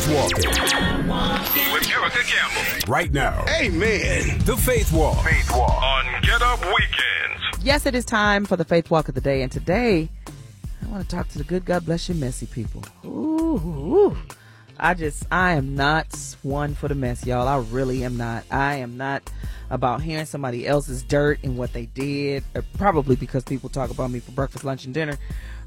Faith Walking. With Erica Campbell. Right now. Amen. The Faith Walk. Faith Walk. On Get Up Weekends. Yes, it is time for the Faith Walk of the day. And today, I want to talk to the good God bless you messy people. Ooh. I am not one for the mess, y'all. I really am not. I am not about hearing somebody else's dirt and what they did, probably because people talk about me for breakfast, lunch, and dinner.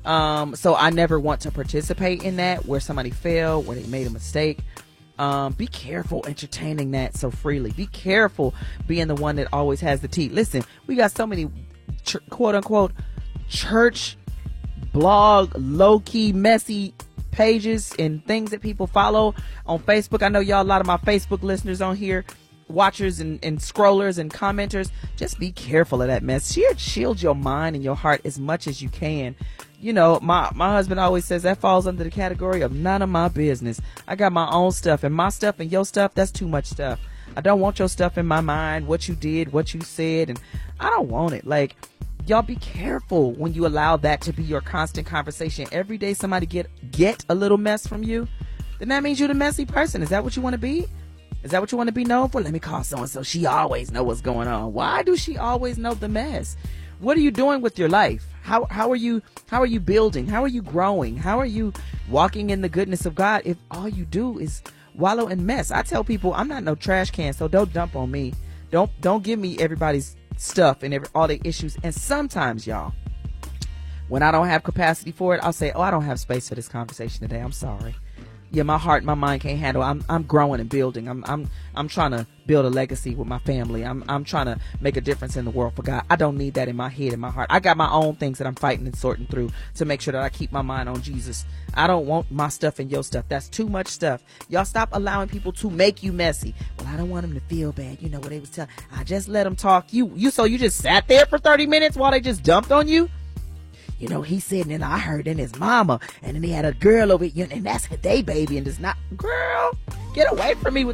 So I never want to participate in that, where somebody failed, where they made a mistake. Be careful entertaining that so freely. Be careful being the one that always has the tea. Listen, we got so many quote unquote church blog, low-key, messy pages and things that people follow on Facebook. I know y'all, a lot of my Facebook listeners on here, watchers and scrollers and commenters. Just be careful of that mess. Shield your mind and your heart as much as you can. You know, my husband always says that falls under the category of none of my business. I got my own stuff, and my stuff and your stuff, that's too much stuff. I don't want your stuff in my mind, what you did, what you said, and I don't want it. Like, y'all be careful when you allow that to be your constant conversation. Every day somebody get a little mess from you, then that means you're the messy person. Is that what you want to be? Is that what you want to be known for? Let me call so-and-so. She always know what's going on. Why do she always know the mess? What are you doing with your life? How are you building? How are you growing? How are you walking in the goodness of God if all you do is wallow in mess? I tell people I'm not no trash can, so don't dump on me. Don't give me everybody's stuff and all the issues. And sometimes, y'all, when I don't have capacity for it, I'll say, I don't have space for this conversation today. I'm sorry. Yeah, my heart, my mind can't handle. I'm growing and building. I'm trying to build a legacy with my family. I'm trying to make a difference in the world for God. I don't need that in my head and my heart. I got my own things that I'm fighting and sorting through to make sure that I keep my mind on Jesus. I don't want my stuff and your stuff. That's too much stuff. Y'all stop allowing people to make you messy. Well, I don't want them to feel bad. You know what they was telling. I just let them talk. So you just sat there for 30 minutes while they just dumped on you? You know, he said, and then I heard in his mama, and then he had a girl over here, and that's they baby, and it's not, girl, get away from me with